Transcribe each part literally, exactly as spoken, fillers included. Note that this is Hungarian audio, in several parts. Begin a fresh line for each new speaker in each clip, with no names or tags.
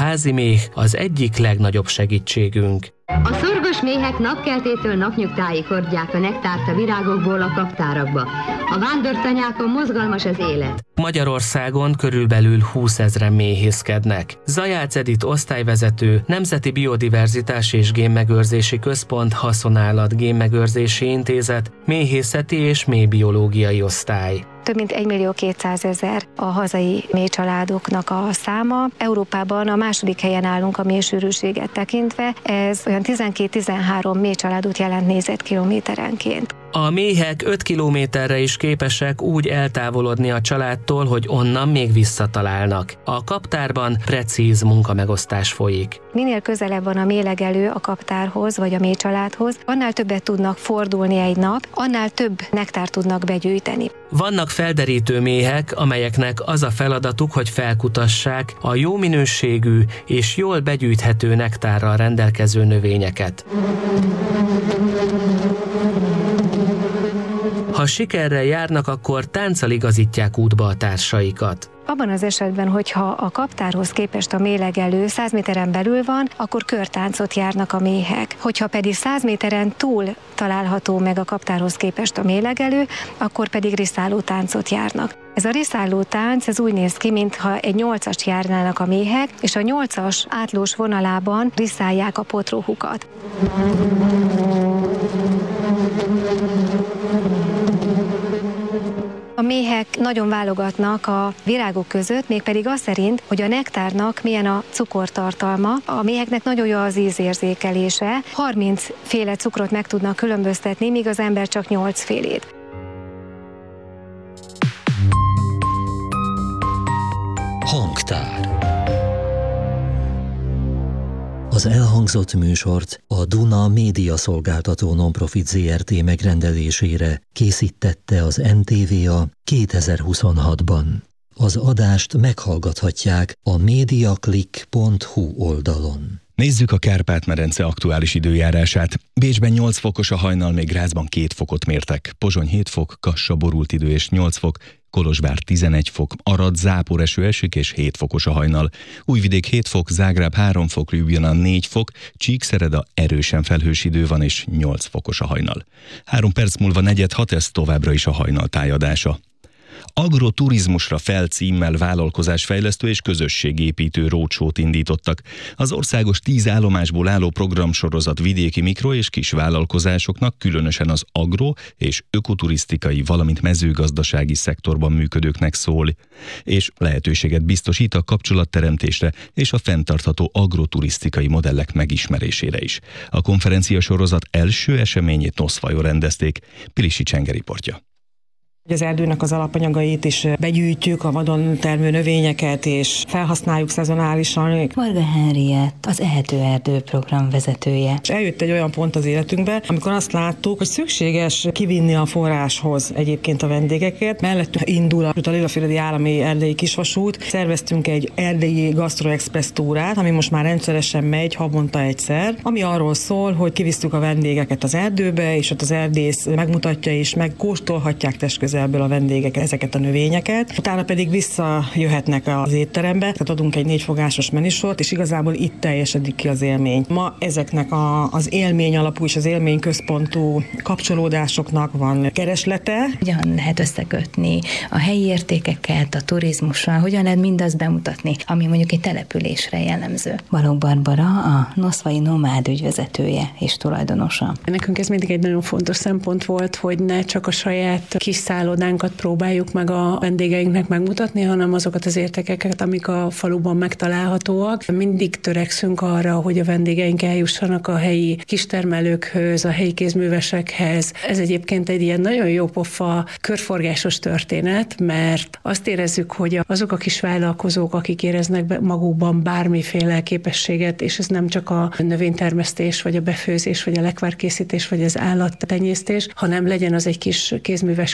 házi méh az egyik legnagyobb segítségünk.
A szorgos méhek napkeltétől napnyugtáig hordják a nektárt a virágokból a kaptárakba. A vándortanyákon mozgalmas az élet.
Magyarországon körülbelül húszezren méhészkednek. Zajács Edit osztályvezető, Nemzeti Biodiverzitás és Génmegőrzési Központ Haszonállat Génmegőrzési Intézet, méhészeti és méhbiológiai osztály.
Több mint egymillió-kétszázezer a hazai méhcsaládoknak a száma. Európában a második helyen állunk a méhsűrűséget tekintve. Ez olyan tizenkét-tizenhárom méhcsaládot jelent négyzetkilométerenként.
A méhek öt kilométerre is képesek úgy eltávolodni a családtól, hogy onnan még visszatalálnak. A kaptárban precíz munkamegosztás folyik.
Minél közelebb van a méhlegelő a kaptárhoz vagy a méhcsaládhoz, annál többet tudnak fordulni egy nap, annál több nektárt tudnak begyűjteni.
Vannak felderítő méhek, amelyeknek az a feladatuk, hogy felkutassák a jó minőségű és jól begyűjthető nektárral rendelkező növényeket. Ha sikerrel járnak, akkor tánccal igazítják útba a társaikat.
Abban az esetben, hogyha a kaptárhoz képest a méhlegelő száz méteren belül van, akkor körtáncot járnak a méhek. Hogyha pedig száz méteren túl található meg a kaptárhoz képest a méhlegelő, akkor pedig riszáló táncot járnak. Ez a riszáló tánc, ez úgy néz ki, mintha egy nyolcast járnának a méhek, és a nyolcas átlós vonalában riszálják a potróhukat. A méhek nagyon válogatnak a virágok között, mégpedig az szerint, hogy a nektárnak milyen a cukortartalma. A méheknek nagyon jó az ízérzékelése. harminc féle cukrot meg tudnak különböztetni, míg az ember csak nyolc félét.
Hangtár. Az elhangzott műsort a Duna Média Szolgáltató Nonprofit zé er té megrendelésére készítette az en té vé á kétezer-huszonhatban. Az adást meghallgathatják a mediaclick pont hu oldalon.
Nézzük a Kárpát-medence aktuális időjárását. Bécsben nyolc fokos a hajnal, még Grazban két fokot mértek. Pozsony hét fok, Kassa borult idő és nyolc fok, Kolozsvár tizenegy fok, Arad záporeső esik és hét fokos a hajnal. Újvidék hét fok, Zágráb három fok, Ljubljana négy fok, Csíkszereda erősen felhős idő van és nyolc fokos a hajnal. Három perc múlva negyed hat, ez továbbra is a hajnal tájadása. Agroturizmusra felcímmel vállalkozásfejlesztő és közösségépítő roadshow-t indítottak. Az országos tíz állomásból álló programsorozat vidéki mikro- és kisvállalkozásoknak, különösen az agro- és ökoturisztikai, valamint mezőgazdasági szektorban működőknek szól, és lehetőséget biztosít a kapcsolatteremtésre és a fenntartható agroturisztikai modellek megismerésére is. A konferencia sorozat első eseményét Noszfajon rendezték. Pilisi Csenge riportja.
Az erdőnek az alapanyagait is begyűjtjük, a vadon termő növényeket, és felhasználjuk szezonálisan.
Varga Henriett, az Ehető Erdő program vezetője.
És eljött egy olyan pont az életünkben, amikor azt láttuk, hogy szükséges kivinni a forráshoz egyébként a vendégeket. Mellettünk indul a Lillafüredi Állami Erdei Kisvasút. Szerveztünk egy erdei gasztroexpress túrát, ami most már rendszeresen megy, havonta egyszer, ami arról szól, hogy kivisztük a vendégeket az erdőbe, és ott az erdész megmutatja és megkóstolhatják testközel ebből a vendégek ezeket a növényeket, utána pedig visszajöhetnek az étterembe, tehát adunk egy négyfogásos menüsort, és igazából itt teljesedik ki az élmény. Ma ezeknek a, az élmény alapú és az élmény központú kapcsolódásoknak van kereslete.
Hogyan lehet összekötni a helyi értékeket, a turizmussal, hogyan lehet mindazt bemutatni, ami mondjuk egy településre jellemző. Balogh Barbara, a Noszfai Nomád ügyvezetője és tulajdonosa.
Nekünk ez mindig egy nagyon fontos szempont volt, hogy ne csak a saját kis szállodánkat próbáljuk meg a vendégeinknek megmutatni, hanem azokat az értékeket, amik a faluban megtalálhatóak. Mindig törekszünk arra, hogy a vendégeink eljussanak a helyi kistermelőkhöz, a helyi kézművesekhez. Ez egyébként egy ilyen nagyon jó pofa, körforgásos történet, mert azt érezzük, hogy azok a kis vállalkozók, akik éreznek magukban bármiféle képességet, és ez nem csak a növénytermesztés, vagy a befőzés, vagy a lekvárkészítés, vagy az állattenyésztés, hanem legyen az egy kis kézműves klub,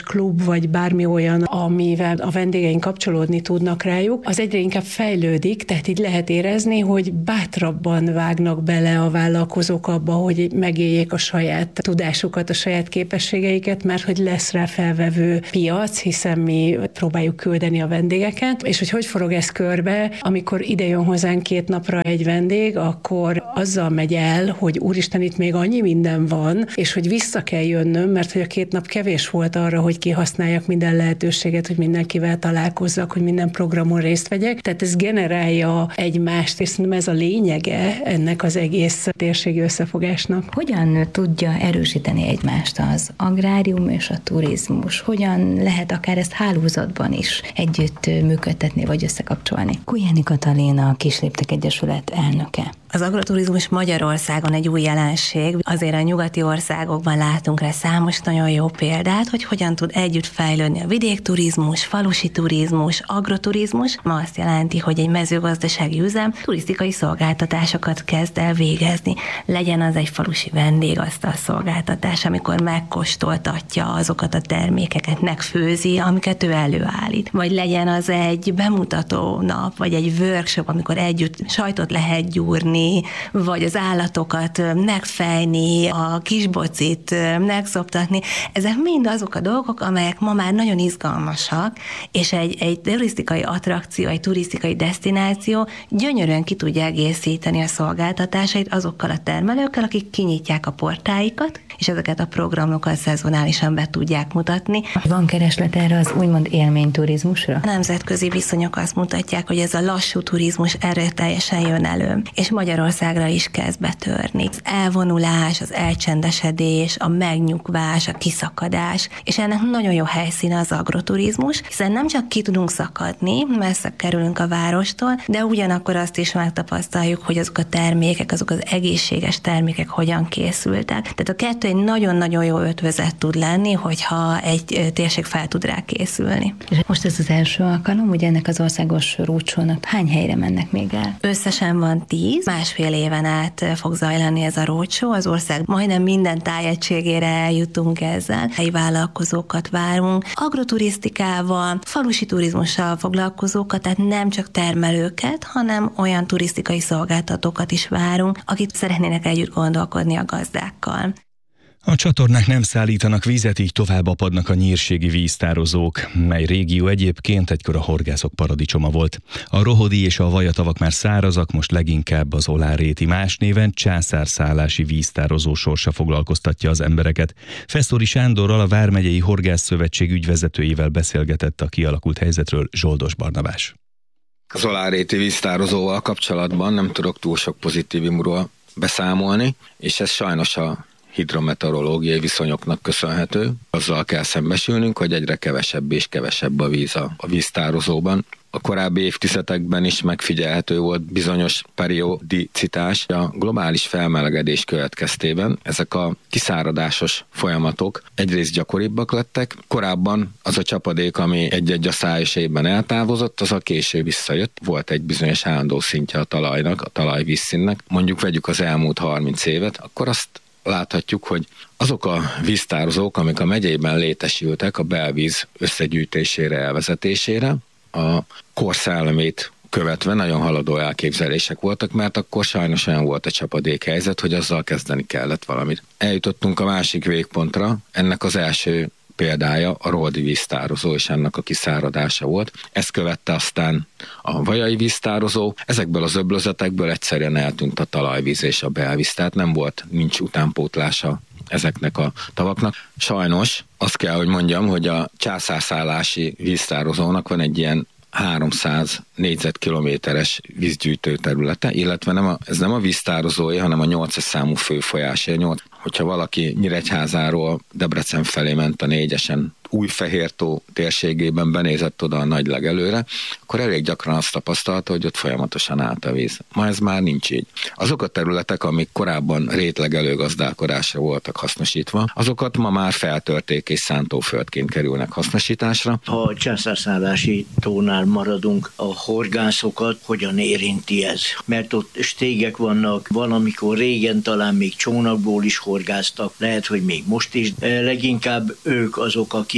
vagy bármi olyan, amivel a vendégeink kapcsolódni tudnak rájuk, az egyre inkább fejlődik, tehát így lehet érezni, hogy bátrabban vágnak bele a vállalkozók abba, hogy megéljék a saját tudásukat, a saját képességeiket, mert hogy lesz rá felvevő piac, hiszen mi próbáljuk küldeni a vendégeket, és hogy hogy forog ez körbe, amikor ide jön hozzánk két napra egy vendég, akkor azzal megy el, hogy úristen, itt még annyi minden van, és hogy vissza kell jönnöm, mert hogy a két nap kevés volt arra, hogy kihasználjak minden lehetőséget, hogy mindenkivel találkozzak, hogy minden programon részt vegyek. Tehát ez generálja egymást, és szerintem ez a lényege ennek az egész térségi összefogásnak.
Hogyan tudja erősíteni egymást az agrárium és a turizmus? Hogyan lehet akár ezt hálózatban is együtt működtetni vagy összekapcsolni? Kujjáni Katalina, a Kisléptek Egyesület elnöke.
Az agroturizmus Magyarországon egy új jelenség. Azért a nyugati országokban látunk rá számos nagyon jó példát, hogy hogyan tud együtt fejlődni a vidékturizmus, falusi turizmus, agroturizmus. Ma azt jelenti, hogy egy mezőgazdasági üzem turisztikai szolgáltatásokat kezd el végezni. Legyen az egy falusi vendégasztal szolgáltatás, amikor megkóstoltatja azokat a termékeket, megfőzi, amiket ő előállít. Vagy legyen az egy bemutató nap, vagy egy workshop, amikor együtt sajtot lehet gyúrni, vagy az állatokat megfejni, a kisbocit megszoptatni. Ezek mind azok a dolgok, amelyek ma már nagyon izgalmasak, és egy, egy turisztikai attrakció, egy turisztikai desztináció gyönyörűen ki tudja egészíteni a szolgáltatásait azokkal a termelőkkel, akik kinyitják a portáikat, és ezeket a programokat szezonálisan be tudják mutatni.
Van kereslet erre az úgymond élményturizmusra?
A nemzetközi viszonyok azt mutatják, hogy ez a lassú turizmus erőteljesen jön elő, és Magyarországra is kezd betörni. Az elvonulás, az elcsendesedés, a megnyugvás, a kiszakadás, és ennek nagyon jó helyszíne az agroturizmus, hiszen nem csak ki tudunk szakadni, messze kerülünk a várostól, de ugyanakkor azt is megtapasztaljuk, hogy azok a termékek, azok az egészséges termékek hogyan készültek. Tehát a kettő egy nagyon-nagyon jó ötvözet tud lenni, hogyha egy térség fel tud rá készülni.
Most ez az első alkalom, ugye ennek az országos rócsónak hány helyre mennek még el?
Összesen van tíz, másfél éven át fog zajlani ez a rócsó, az ország majdnem minden tájegységére eljutunk ezzel. Helyi vállalkozókat várunk, agroturisztikával, falusi turizmussal foglalkozókat, tehát nem csak termelőket, hanem olyan turisztikai szolgáltatókat is várunk, akik szeretnének együtt gondolkodni a gazdákkal.
A csatornák nem szállítanak vizet, így tovább apadnak a nyírségi víztározók, mely régió egyébként egykor a horgászok paradicsoma volt. A Rohodi és a Vajatavak már szárazak, most leginkább az Oláréti, más néven császárszállási víztározó sorsa foglalkoztatja az embereket. Fesztori Sándorral, a Vármegyei Horgászszövetség ügyvezetőjével beszélgetett a kialakult helyzetről Zsoldos Barnabás.
Az Oláréti víztározóval kapcsolatban nem tudok túl sok pozitívumról beszámolni, és ez sajnos a hidrometeorológiai viszonyoknak köszönhető. Azzal kell szembesülnünk, hogy egyre kevesebb és kevesebb a víz a, a víztározóban. A korábbi évtizedekben is megfigyelhető volt bizonyos periodicitás. A globális felmelegedés következtében ezek a kiszáradásos folyamatok egyrészt gyakoribbak lettek. Korábban az a csapadék, ami egy-egy asszályos évben eltávozott, az a késő visszajött. Volt egy bizonyos állandó szintje a talajnak, a talajvízszínnek. Mondjuk vegyük az elmúlt harminc évet, akkor azt láthatjuk, hogy azok a víztározók, amik a megyében létesültek a belvíz összegyűjtésére, elvezetésére, a korszellemét követve nagyon haladó elképzelések voltak, mert akkor sajnos olyan volt a csapadékhelyzet, hogy azzal kezdeni kellett valamit. Eljutottunk a másik végpontra, ennek az első példája a Rohodi víztározó, és ennek a kiszáradása volt. Ezt követte aztán a Vajai víztározó. Ezekből az öblözetekből egyszerűen eltűnt a talajvíz és a belvíz, tehát nem volt, nincs utánpótlása ezeknek a tavaknak. Sajnos azt kell, hogy mondjam, hogy a császárszállási víztározónak van egy ilyen háromszáz négyzetkilométeres vízgyűjtő területe, illetve nem a, ez nem a víztározói, hanem a nyolcas számú főfolyásé. Hogyha valaki Nyíregyházáról Debrecen felé ment a négyesen, Újfehértó térségében benézett oda a nagy legelőre, akkor elég gyakran azt tapasztalta, hogy ott folyamatosan állt a víz. Ma ez már nincs így. Azok a területek, amik korábban rétlegelő gazdálkodásra voltak hasznosítva, azokat ma már feltörték és szántóföldként kerülnek hasznosításra.
Ha a császárszállási tónál maradunk, a horgászokat hogyan érinti ez? Mert ott stégek vannak, valamikor régen talán még csónakból is horgáztak, lehet, hogy még most is. Leginkább ők azok, akik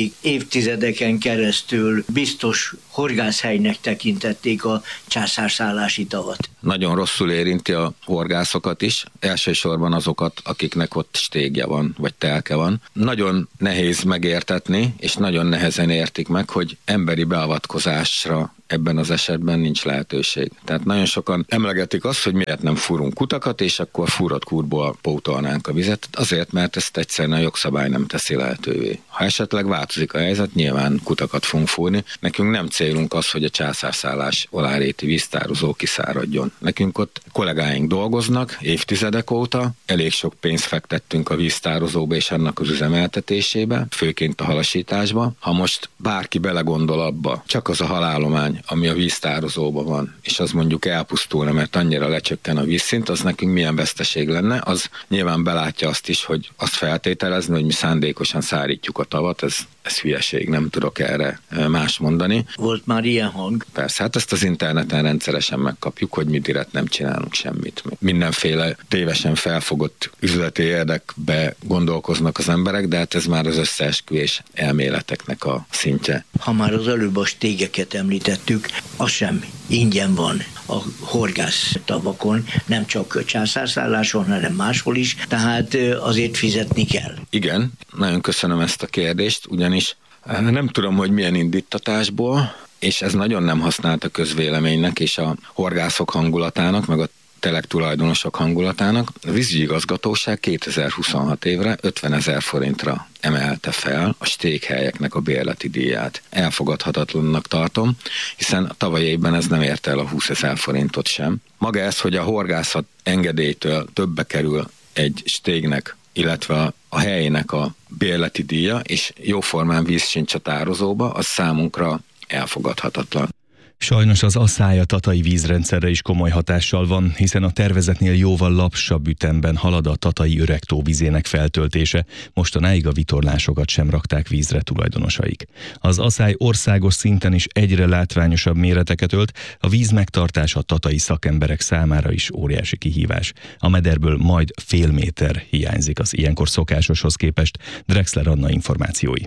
akik évtizedeken keresztül biztos horgászhelynek tekintették a császárszállási tavat.
Nagyon rosszul érinti a horgászokat is, elsősorban azokat, akiknek ott stégje van, vagy telke van. Nagyon nehéz megértetni, és nagyon nehezen értik meg, hogy emberi beavatkozásra ebben az esetben nincs lehetőség. Tehát nagyon sokan emlegetik azt, hogy miért nem fúrunk kutakat, és akkor fúrott kútból pótolnánk a vizet. Azért, mert ezt egyszerűen a jogszabály nem teszi lehetővé. Ha esetleg változik a helyzet, nyilván kutakat fogunk fúrni. Nekünk nem célunk az, hogy a császárszállás oláréti víztározó kiszáradjon. Nekünk ott kollégáink dolgoznak évtizedek óta, elég sok pénzt fektettünk a víztározóba és annak az üzemeltetésébe, főként a halasításba. Ha most bárki belegondol abba, csak az a halállomány, ami a víztározóban van, és az mondjuk elpusztulna, mert annyira lecsökken a vízszint, az nekünk milyen veszteség lenne, az nyilván belátja azt is, hogy azt feltételezni, hogy mi szándékosan szárítjuk a tavat, ez, ez hülyeség, nem tudok erre más mondani.
Volt már ilyen hang?
Persze, hát ezt az interneten rendszeresen megkapjuk, hogy mi direkt nem csinálunk semmit. Mindenféle tévesen felfogott üzleti érdekbe gondolkoznak az emberek, de hát ez már az összeesküvés elméleteknek a szintje.
Ha már az előbb a stégeket említett, az sem ingyen van a horgász tavakon, nem csak a császárszálláson, hanem máshol is, tehát azért fizetni kell.
Igen, nagyon köszönöm ezt a kérdést, ugyanis nem tudom, hogy milyen indítatásból, és ez nagyon nem használt a közvéleménynek és a horgászok hangulatának, meg a telek tulajdonosok hangulatának. A vízügyi igazgatóság kétezer-huszonhat évre ötvenezer forintra emelte fel a stéghelyeknek a bérleti díját. Elfogadhatatlannak tartom, hiszen a tavalyi évben ez nem érte el a húszezer forintot sem. Maga ez, hogy a horgászat engedélytől többbe kerül egy stégnek, illetve a helyének a bérleti díja, és jóformán víz sincs a tározóba, az számunkra elfogadhatatlan.
Sajnos az Asszály a tatai vízrendszerre is komoly hatással van, hiszen a tervezetnél jóval lapsabb ütemben halad a tatai öregtó vizének feltöltése, mostanáig a vitorlásokat sem rakták vízre tulajdonosaik. Az Asszály országos szinten is egyre látványosabb méreteket ölt, a víz megtartása a tatai szakemberek számára is óriási kihívás. A mederből majd fél méter hiányzik az ilyenkor szokásoshoz képest. Drexler Anna információi.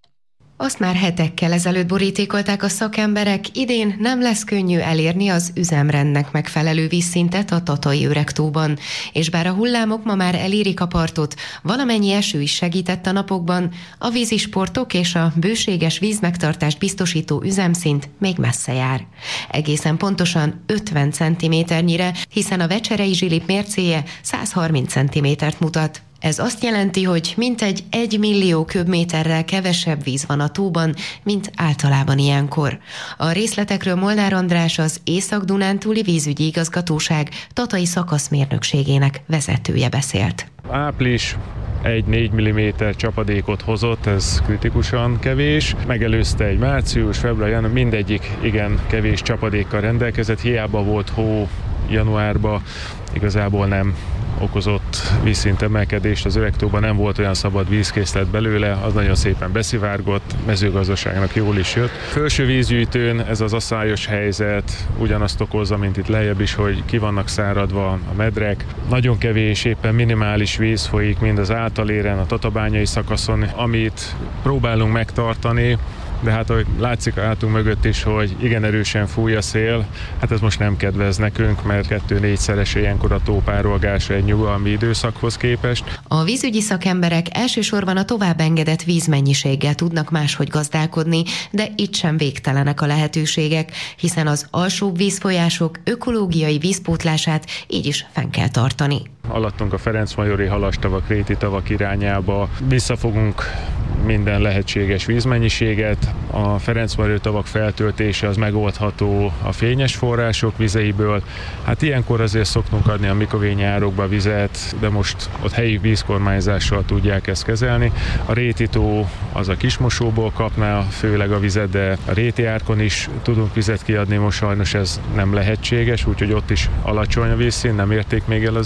Azt már hetekkel ezelőtt borítékolták a szakemberek, idén nem lesz könnyű elérni az üzemrendnek megfelelő vízszintet a tatai öregtóban. És bár a hullámok ma már elérik a partot, valamennyi eső is segített a napokban, a vízisportok és a bőséges vízmegtartást biztosító üzemszint még messze jár. Egészen pontosan ötven centiméternyire, hiszen a vecserei zsilip mércéje száz harminc centimétert mutat. Ez azt jelenti, hogy mintegy egy millió köbméterrel kevesebb víz van a tóban, mint általában ilyenkor. A részletekről Molnár András, az Észak-Dunántúli Vízügyi Igazgatóság tatai szakaszmérnökségének vezetője beszélt.
Április egy-négy milliméter csapadékot hozott, ez kritikusan kevés. Megelőzte egy március, február, mindegyik igen kevés csapadékkal rendelkezett, hiába volt hó januárban, igazából nem okozott vízszint emelkedést, az öregtóban nem volt olyan szabad vízkészlet belőle, az nagyon szépen beszivárgott, mezőgazdaságnak jól is jött. Felső vízgyűjtőn ez az asszályos helyzet ugyanazt okozza, mint itt lejjebb is, hogy ki vannak száradva a medrek. Nagyon kevés, éppen minimális víz folyik mind az Általéren, a tatabányai szakaszon, amit próbálunk megtartani, de hát ahogy látszik átunk mögött is, hogy igen erősen fúj a szél, hát ez most nem kedvez nekünk, mert kettő-négyszeres ilyenkor a tó párolgása egy nyugalmi időszakhoz képest.
A vízügyi szakemberek elsősorban a tovább engedett vízmennyiséggel tudnak máshogy gazdálkodni, de itt sem végtelenek a lehetőségek, hiszen az alsóbb vízfolyások ökológiai vízpótlását így is fenn kell tartani.
Alattunk a Ferencmajori halastavak, réti tavak irányába visszafogunk minden lehetséges vízmennyiséget. A Ferencmajori tavak feltöltése az megoldható a fényes források vizeiből. Hát ilyenkor azért szoktunk adni a Mikovényi árokba vizet, de most ott helyi vízkormányzással tudják ezt kezelni. A Réti tó az a Kismosóból kapná főleg a vizet, de a Réti árkon is tudunk vizet kiadni, most sajnos ez nem lehetséges, úgyhogy ott is alacsony a vízszint, nem érték még el az üzemi víz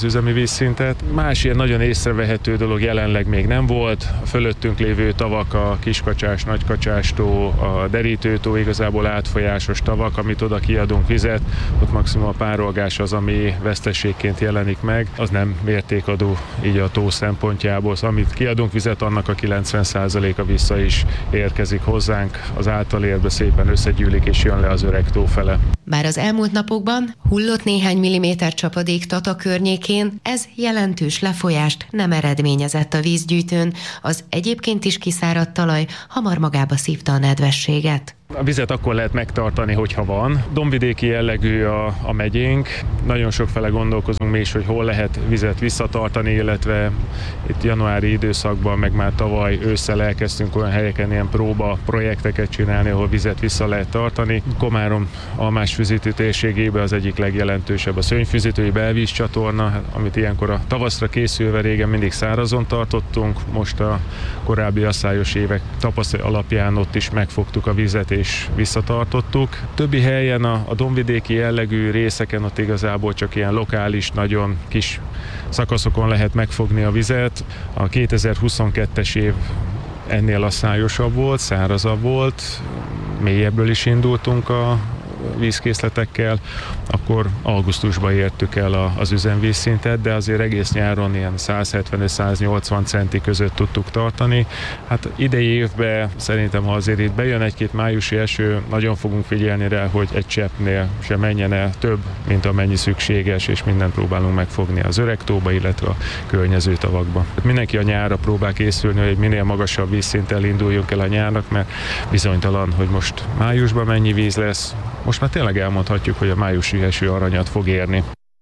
vízszintet. Más ilyen nagyon észrevehető dolog jelenleg még nem volt. A fölöttünk lévő tavak, a Kiskacsás, Nagykacsástó, a Derítőtó, igazából átfolyásos tavak, amit oda kiadunk vizet, ott maximum a párolgás az, ami veszteségként jelenik meg, az nem mértékadó így a tó szempontjából. Szóval, amit kiadunk vizet, annak a kilencven százaléka vissza is érkezik hozzánk, az általérbe szépen összegyűlik és jön le az öreg tó fele.
Bár az elmúlt napokban hullott néhány milliméter csapadék Tata környékén, ez jelentős lefolyást nem eredményezett a vízgyűjtőn, az egyébként is kiszáradt talaj hamar magába szívta a nedvességet.
A vizet akkor lehet megtartani, hogyha van. Dombvidéki jellegű a, a megyénk. Nagyon sokfele gondolkozunk mi is, hogy hol lehet vizet visszatartani, illetve itt januári időszakban, meg már tavaly ősszel elkezdtünk olyan helyeken ilyen próba projekteket csinálni, ahol vizet vissza lehet tartani. Komárom almásfüzítő térségében az egyik legjelentősebb a szőnyfüzítői belvízcsatorna, amit ilyenkor a tavaszra készülve régen mindig szárazon tartottunk. Most a korábbi asszályos évek tapasztalat alapján ott is megfogtuk a vizet és visszatartottuk. Többi helyen a, a dombvidéki jellegű részeken ott igazából csak ilyen lokális, nagyon kis szakaszokon lehet megfogni a vizet. A kétezer-huszonkettes év ennél asszályosabb volt, szárazabb volt, mélyebből is indultunk a vízkészletekkel, akkor augusztusban értük el az üzemvízszintet, de azért egész nyáron ilyen száz hetven száznyolcvan centi között tudtuk tartani. Hát idei évben szerintem, ha azért itt bejön egy-két májusi eső, nagyon fogunk figyelni rá, hogy egy cseppnél se menjen el több, mint amennyi szükséges, és mindent próbálunk megfogni az öreg tóba, illetve a környező tavakba. Mindenki a nyárra próbál készülni, hogy egy minél magasabb vízszinttel induljunk el a nyárnak, mert bizonytalan, hogy most májusban mennyi víz lesz. Most már tényleg elmondhatjuk, hogy a májusi eső aranyat fog érni.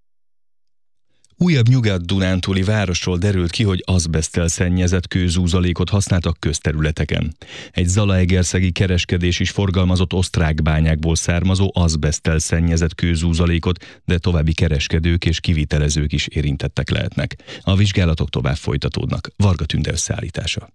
Újabb Nyugat-Dunántúli városról derült ki, hogy azbeszttel szennyezett kőzúzalékot használtak közterületeken. Egy zalaegerszegi kereskedés is forgalmazott osztrák bányákból származó azbeszttel szennyezett kőzúzalékot, de további kereskedők és kivitelezők is érintettek lehetnek. A vizsgálatok tovább folytatódnak. Varga Tünde összeállítása.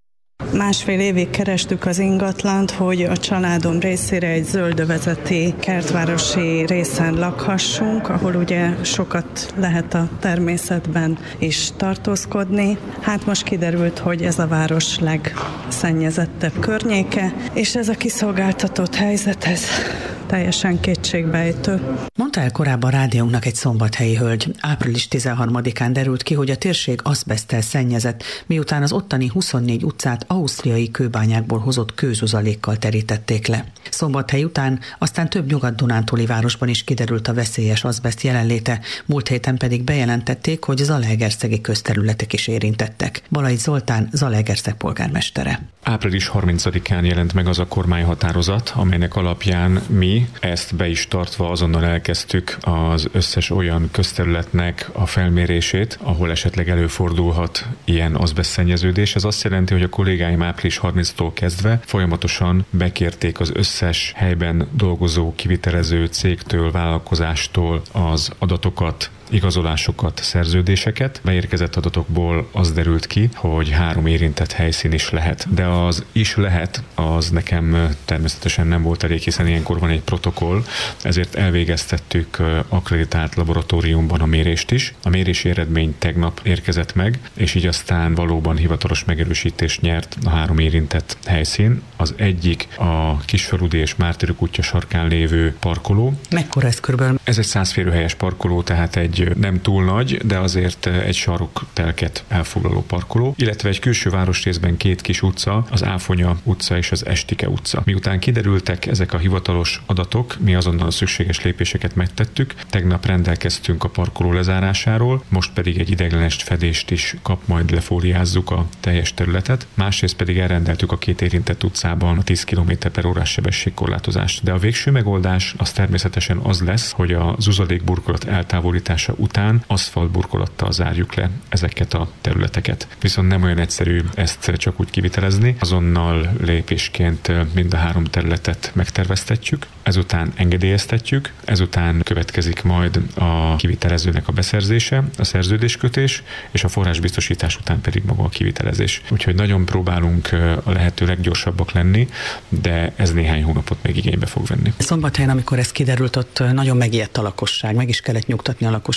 Másfél évig kerestük az ingatlant, hogy a családom részére egy zöldövezeti kertvárosi részen lakhassunk, ahol ugye sokat lehet a természetben is tartózkodni. Hát most kiderült, hogy ez a város legszennyezettebb környéke, és ez a kiszolgáltatott helyzet, ez teljesen kétségbejtő.
Mondta el korábban rádiónknak egy szombathelyi hölgy. április tizenharmadikán derült ki, hogy a térség azbeszttel szennyezett, miután az ottani huszonnégy utcát ausztriai kőbányákból hozott kőzuzalékkal terítették le. Szombathely után aztán több nyugat-dunántúli városban is kiderült a veszélyes azbeszt jelenléte, múlt héten pedig bejelentették, hogy zalaegerszegi közterületek is érintettek. Balai Zoltán, Zalaegerszeg polgármestere.
április harmincadikán jelent meg az a kormányhatározat, amelynek alapján mi ezt be is tartva azonnal elkezdtük az összes olyan közterületnek a felmérését, ahol esetleg előfordulhat ilyen azbesztszennyeződés. Ez azt jelenti, hogy a kollégáim április harmincadiktól kezdve folyamatosan bekérték az összes helyben dolgozó kivitelező cégtől, vállalkozástól az adatokat, igazolásokat, szerződéseket. Beérkezett adatokból az derült ki, hogy három érintett helyszín is lehet. De az is lehet, az nekem természetesen nem volt elég, hiszen ilyenkor van egy protokoll, ezért elvégeztettük akkreditált laboratóriumban a mérést is. A mérési eredmény tegnap érkezett meg, és így aztán valóban hivatalos megerősítést nyert a három érintett helyszín. Az egyik a Kisfaludi és Mártirok útja sarkán lévő parkoló.
Mekkora ez körülbelül?
Ez egy száz férőhelyes parkoló, tehát egy nem túl nagy, de azért egy saroktelket elfoglaló parkoló, illetve egy külső városrészben két kis utca, az Áfonya utca és az Estike utca. Miután kiderültek ezek a hivatalos adatok, mi azonnal a szükséges lépéseket megtettük. Tegnap rendelkeztünk a parkoló lezárásáról, most pedig egy ideiglenes fedést is kap, majd lefóliázzuk a teljes területet. Másrészt pedig elrendeltük a két érintett utcában a tíz kilométer per órás sebességkorlátozást. De a végső megoldás az természetesen az lesz, hogy a zuzalékburkolat eltávolítása után aszfaltburkolattal zárjuk le ezeket a területeket. Viszont nem olyan egyszerű ezt csak úgy kivitelezni. Azonnal lépésként mind a három területet megterveztetjük, ezután engedélyeztetjük, ezután következik majd a kivitelezőnek a beszerzése, a szerződéskötés, és a forrásbiztosítás után pedig maga a kivitelezés. Úgyhogy nagyon próbálunk a lehető leggyorsabbak lenni, de ez néhány hónapot még igénybe fog venni.
Szombathelyen, amikor ez kiderült, ott nagyon megijedt a lakosság, meg is kellett nyugtatni a lakosságot.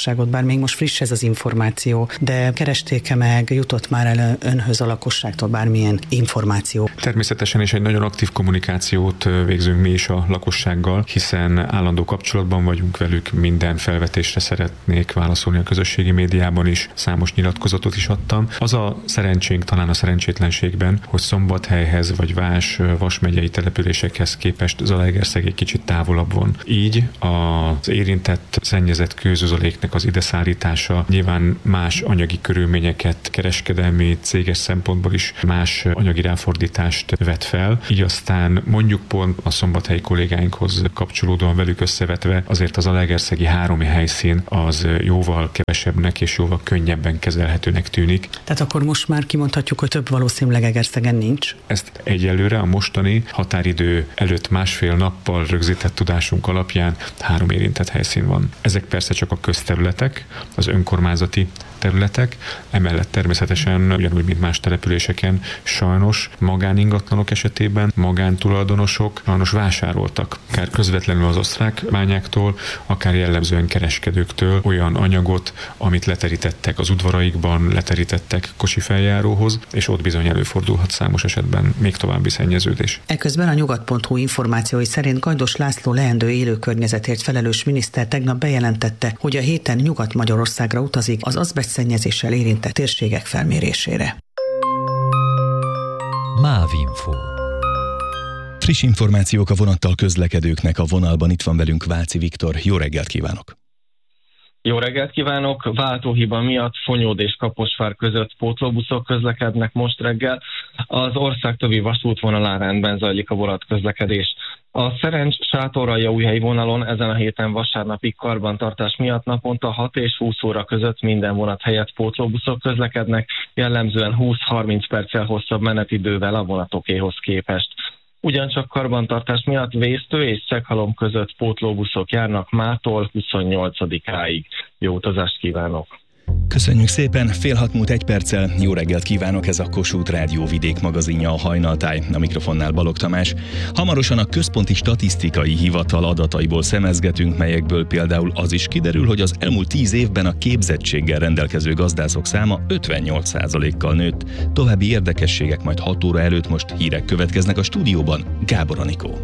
lakosságot, bár még most friss ez az információ, de keresték-e meg, jutott már el önhöz a lakosságtól bármilyen információ?
Természetesen is egy nagyon aktív kommunikációt végzünk mi is a lakossággal, hiszen állandó kapcsolatban vagyunk velük, minden felvetésre szeretnék válaszolni a közösségi médiában is, számos nyilatkozatot is adtam. Az a szerencsénk talán a szerencsétlenségben, hogy Szombathelyhez vagy Vás, Vas megyei településekhez képest Zalaegerszeg egy kicsit távolabb van. Így az érintett szennyezett kőzuzaléknek az ideszállítása nyilván más anyagi körülményeket, kereskedelmi, céges szempontból is más anyagi ráfordítást vet fel. Így aztán mondjuk pont a szombathelyi kollégáinkhoz kapcsolódóan velük összevetve azért az zalaegerszegi háromi helyszín az jóval kevesebbnek és jóval könnyebben kezelhetőnek tűnik.
Tehát akkor most már kimondhatjuk, hogy több valószínűleg Egerszegen nincs?
Ezt egyelőre a mostani határidő előtt másfél nappal rögzített tudásunk alapján három érintett helyszín van. Ezek persze csak a közterületek, az önkormányzati területek, emellett természetesen ugyanúgy, mint más településeken sajnos magáningatlanok esetében magántulajdonosok sajnos vásároltak, akár közvetlenül az osztrák bányáktól, akár jellemzően kereskedőktől olyan anyagot, amit leterítettek az udvaraikban, leterítettek kocsifeljáróhoz, és ott bizony előfordulhat számos esetben még további szennyeződés.
Eközben a nyugat pont hu információi szerint Gajdos László leendő élőkörnyezetért felelős miniszter tegnap bejelentette, hogy a héten Nyugat-Magyarországra utazik az azbestszennyezéssel érintett térségek felmérésére.
Mávinfo.
Friss információk a vonattal közlekedőknek. A vonalban itt van velünk Váci Viktor. Jó reggelt kívánok!
Jó reggelt kívánok! Váltóhiba miatt Fonyód és Kaposvár között pótlóbuszok közlekednek most reggel. Az ország többi vasútvonalán rendben zajlik a vonatközlekedés. A Szerencs-Sátoraljaújhelyi vonalon ezen a héten vasárnapig karbantartás miatt naponta hat és húsz óra között minden vonat helyett pótlóbuszok közlekednek, jellemzően húsz-harminc perccel hosszabb menetidővel a vonatokéhoz képest. Ugyancsak karbantartás miatt Vésztő és Szeghalom között pótlóbuszok járnak mától huszonnyolcadikáig. Jó utazást kívánok!
Köszönjük szépen, fél hat múlt egy perccel. Jó reggelt kívánok, ez a Kossuth Rádió vidék magazinja, a Hajnaltáj, a mikrofonnál Balogh Tamás. Hamarosan a Központi Statisztikai Hivatal adataiból szemezgetünk, melyekből például az is kiderül, hogy az elmúlt tíz évben a képzettséggel rendelkező gazdászok száma ötvennyolc százalékkal nőtt. További érdekességek majd hat óra előtt, most hírek következnek a stúdióban. Gábor Anikó.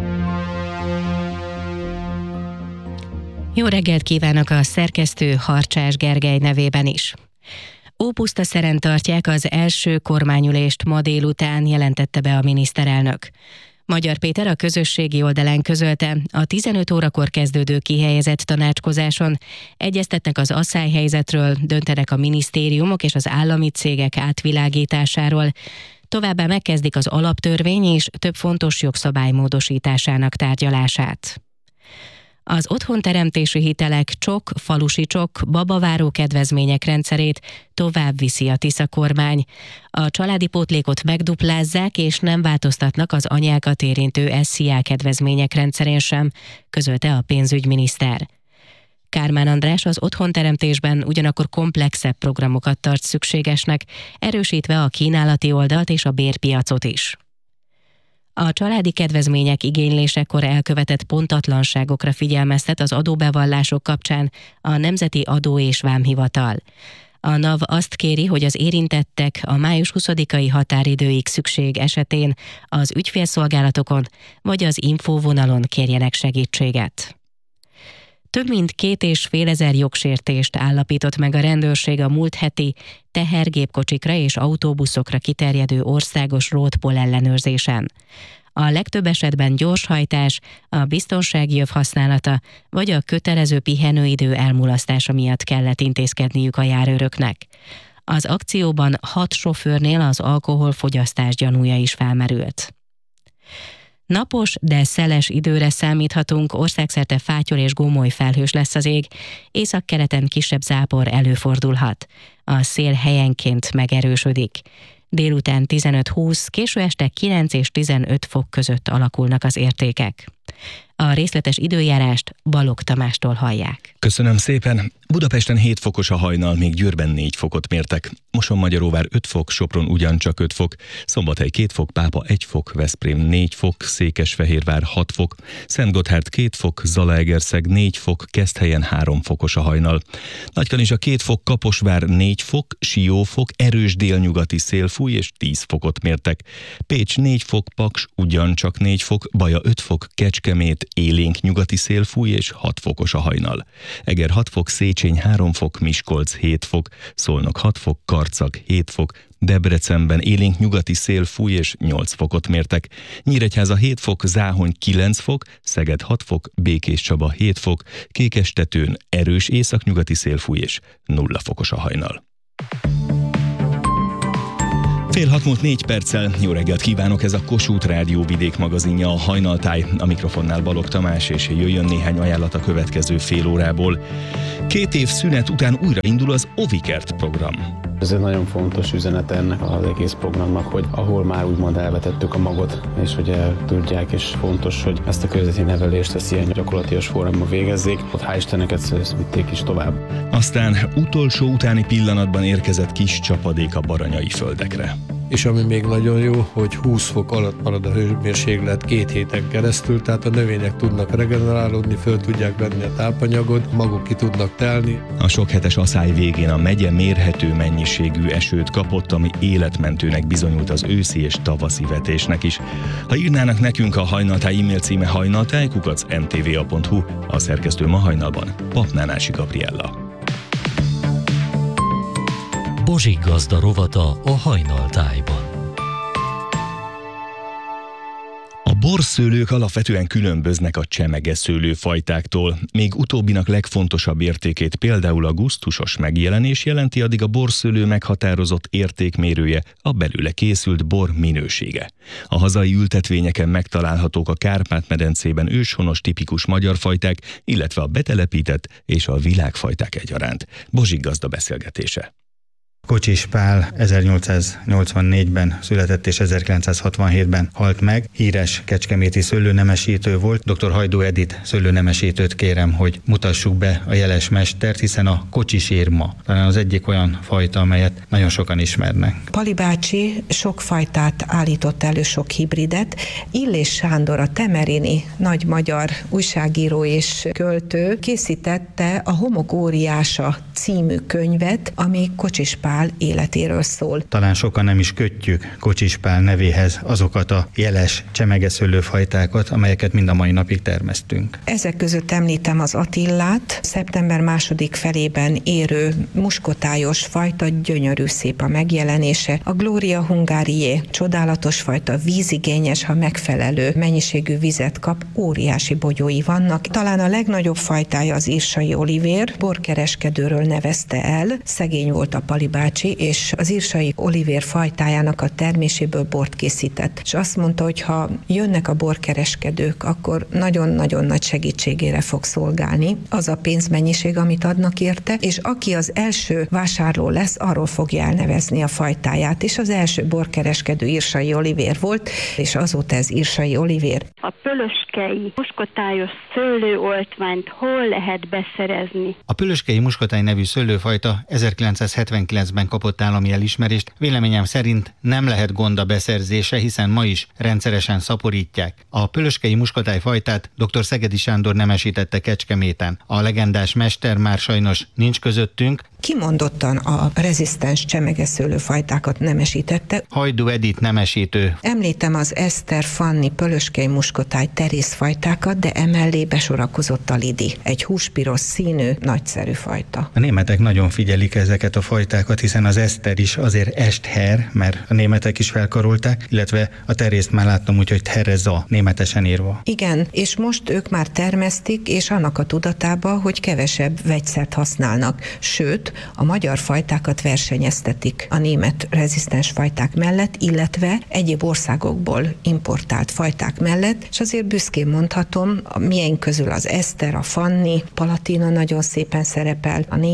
Jó reggelt kívánok a szerkesztő Harcsás Gergely nevében is. Ópusztaszeren tartják az első kormányülést ma délután, jelentette be a miniszterelnök. Magyar Péter a közösségi oldalán közölte, a tizenöt órakor kezdődő kihelyezett tanácskozáson egyeztetnek az asszályhelyzetről, döntenek a minisztériumok és az állami cégek átvilágításáról, továbbá megkezdik az alaptörvény és több fontos jogszabály módosításának tárgyalását. Az otthonteremtési hitelek csok, falusi csok, babaváró kedvezmények rendszerét tovább viszi a Tisza kormány. A családi pótlékot megduplázzák, és nem változtatnak az anyákat érintő es zé á kedvezmények rendszerén sem, közölte a pénzügyminiszter. Kármán András az otthonteremtésben ugyanakkor komplexebb programokat tart szükségesnek, erősítve a kínálati oldalt és a bérpiacot is. A családi kedvezmények igénylésekor elkövetett pontatlanságokra figyelmeztet az adóbevallások kapcsán a Nemzeti Adó és Vámhivatal. A NAV azt kéri, hogy az érintettek a május huszadikai határidőig szükség esetén az ügyfélszolgálatokon vagy az infóvonalon kérjenek segítséget. Több mint két és fél ezer jogsértést állapított meg a rendőrség a múlt heti tehergépkocsikra és autóbuszokra kiterjedő országos roadpoll ellenőrzésen. A legtöbb esetben gyorshajtás, a biztonsági öv használata vagy a kötelező pihenőidő elmulasztása miatt kellett intézkedniük a járőröknek. Az akcióban hat sofőrnél az alkoholfogyasztás gyanúja is felmerült. Napos, de szeles időre számíthatunk, országszerte fátyol és gomoly felhős lesz az ég, északkeleten kisebb zápor előfordulhat. A szél helyenként megerősödik. Délután tizenöt-húsz, késő este kilenc és tizenöt fok között alakulnak az értékek. A részletes időjárást Balogh Tamástól hallják.
Köszönöm szépen. Budapesten hét fokos a hajnal, még Győrben négy fokot mértek. Mosonmagyaróvár öt fok, Sopron ugyancsak öt fok, Szombathely két fok, Pápa egy fok, Veszprém négy fok, Székesfehérvár hat fok, Szentgotthárd két fok, Zalaegerszeg négy fok, Keszthelyen három fokos a hajnal. Nagykanizsa két fok, Kaposvár négy fok, Siófok, erős délnyugati szél fúj és tíz fokot mértek. Pécs négy fok, Paks ugyancsak négy fok, Baja öt fok, Kecskemét élénk nyugati szél fúj és hat fokos a hajnal. Eger hat fok, Széchenyi három fok, Miskolc hét fok, Szolnok hat fok, Karcag hét fok, Debrecenben élénk nyugati szél fúj és nyolc fokot mértek. Nyíregyháza hét fok, Záhony kilenc fok, Szeged hat fok, Békéscsaba hét fok, Kékestetőn erős északnyugati szél fúj és nulla fokos a hajnal. Fél hat múlt négy perccel, jó reggelt kívánok, ez a Kossuth Rádió vidék magazinja, a Hajnaltáj, a mikrofonnál Balogh Tamás, és jöjjön néhány ajánlat a következő fél órából. Két év szünet után újra indul az Ovikert program.
Ez egy nagyon fontos üzenet ennek az egész programnak, hogy ahol már úgymond elvetettük a magot, és hogy tudják, és fontos, hogy ezt a környezeti nevelést, ezt ilyen gyakorlatilag formában végezzék, ott hál' Istennek ezt vitték is tovább.
Aztán utolsó utáni pillanatban érkezett kis csapadék a baranyai földekre.
És ami még nagyon jó, hogy húsz fok alatt marad a hőmérséklet két héten keresztül, tehát a növények tudnak regenerálódni, föl tudják venni a tápanyagot, maguk ki tudnak telni.
A sok hetes aszály végén a megye mérhető mennyiségű esőt kapott, ami életmentőnek bizonyult az őszi és tavaszi vetésnek is. Ha írnának nekünk, a Hajnaltáj e-mail címe hajnaltáj kukac em té vé a pont hu, a szerkesztő ma hajnalban Papnánási Gabriella.
Bozsik Gazda rovata a Hajnaltájban.
A borszőlők alapvetően különböznek a csemegeszőlőfajtáktól, még utóbbinak legfontosabb értékét például a gusztusos megjelenés jelenti, addig a borszőlő meghatározott értékmérője a belőle készült bor minősége. A hazai ültetvényeken megtalálhatók a Kárpát-medencében őshonos tipikus magyar fajták, illetve a betelepített és a világfajták egyaránt. Bozsik Gazda beszélgetése.
Kocsis Pál ezernyolcszáznyolcvannégyben született és ezerkilencszázhatvanhétben halt meg. Híres kecskeméti szőlőnemesítő volt. dr. Hajdú Edith szőlőnemesítőt kérem, hogy mutassuk be a jeles mestert, hiszen a kocsis érma talán az egyik olyan fajta, amelyet nagyon sokan ismernek.
Pali bácsi sok fajtát állított elő, sok hibridet. Illés Sándor, a temerini nagy magyar újságíró és költő készítette a Homok óriása című könyvet, ami Kocsis Pál életéről szól.
Talán sokan nem is kötjük Kocsis Pál nevéhez azokat a jeles csemegeszőlőfajtákat, amelyeket mind a mai napig termesztünk.
Ezek között említem az Attillát, szeptember második felében érő muskotályos fajta, gyönyörű szép a megjelenése. A Gloria Hungarié, csodálatos fajta, vízigényes, ha megfelelő mennyiségű vizet kap, óriási bogyói vannak. Talán a legnagyobb fajtája az írsai olivér, borkereskedőről nevezte el, szegény volt a Pali bácsi, és az írsai olivér fajtájának a terméséből bort készített. És azt mondta, hogy ha jönnek a borkereskedők, akkor nagyon-nagyon nagy segítségére fog szolgálni az a pénzmennyiség, amit adnak érte, és aki az első vásárló lesz, arról fogja elnevezni a fajtáját, és az első borkereskedő írsai olivér volt, és azóta ez írsai olivér.
A pölöskei muskotályos szőlőoltmányt hol lehet beszerezni?
A pölöskei muskotály nevű szőlőfajta ezerkilencszázhetvenkilencben kapott állami elismerést. Véleményem szerint nem lehet gond a beszerzése, hiszen ma is rendszeresen szaporítják. A pölöskei muskotály fajtát dr. Szegedi Sándor nemesítette Kecskeméten. A legendás mester már sajnos nincs közöttünk.
Kimondottan a rezisztens csemegeszőlőfajtákat nemesítette.
Hajdú Edith nemesítő.
Említem az Eszter, Fanni, pölöskei muskotály terészfajtákat, de emellé besorakozott a Lidi. Egy húspiros színű, nagyszerű fajta.
A németek nagyon figyelik ezeket a fajtákat, hiszen az Eszter is azért Esther, mert a németek is felkarolták, illetve a terészt már láttam úgy, hogy Tereza németesen írva.
Igen, és most ők már termesztik, és annak a tudatába, hogy kevesebb vegyszert használnak. Sőt, a magyar fajtákat versenyeztetik a német rezisztens fajták mellett, illetve egyéb országokból importált fajták mellett, és azért büszkén mondhatom, a miénk közül az Eszter, a Fanni, Palatina nagyon szépen szerepel, a Nero,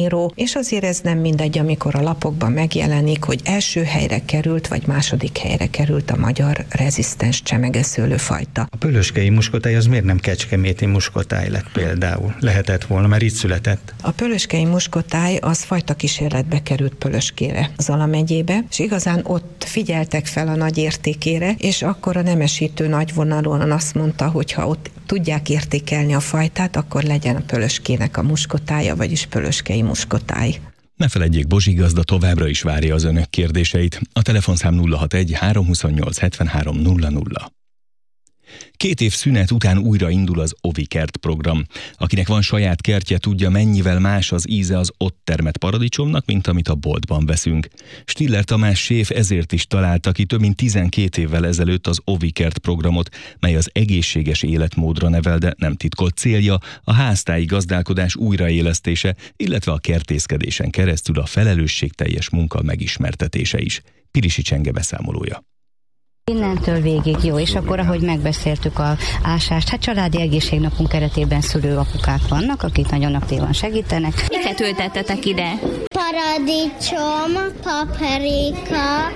újságíró, és azért ez nem mindegy, amikor a lapokban megjelenik, hogy első helyre került, vagy második helyre került a magyar rezisztens csemegeszőlőfajta.
A pölöskei muskotáj az miért nem kecskeméti muskotáj lett például? Lehetett volna, mert itt született.
A pölöskei muskotáj az fajta kísérletbe került Pölöskére, Zala megyébe, és igazán ott figyeltek fel a nagy értékére, és akkor a nemesítő nagyvonalúan azt mondta, hogy ha ott tudják értékelni a fajtát, akkor legyen a pölöskének a muskotája, vagyis pölöskei muskotáj.
Ne feledjék, Bozsi gazda továbbra is várja az önök kérdéseit. A telefonszám nulla hatvanegy háromszázhuszonnyolc hetvenhárom nulla nulla. Két év szünet után újra indul az Ovikert program. Akinek van saját kertje, tudja, mennyivel más az íze az ott termett paradicsomnak, mint amit a boltban veszünk. Stiller Tamás séf ezért is találta ki több mint tizenkét évvel ezelőtt az Ovikert programot, mely az egészséges életmódra nevel, de nem titkolt célja a háztáji gazdálkodás újraélesztése, illetve a kertészkedésen keresztül a felelősségteljes munka megismertetése is. Pirisi Csenge beszámolója.
Innentől végig jó, és akkor, ahogy megbeszéltük a ásást, hát családi egészségnapunk keretében szülőapukák vannak, akik nagyon aktívan segítenek.
Miket ültettetek ide? Paradicsom, paprika